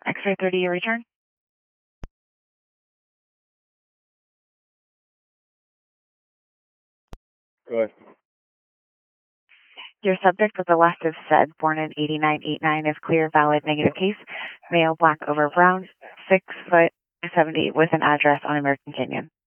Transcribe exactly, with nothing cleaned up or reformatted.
X-ray thirty, your return. Go ahead. Your subject with the last of said, born in eighty-nine eighty-nine, is clear, valid, negative case. Male, black over brown, six foot, seventy, with an address on American Canyon.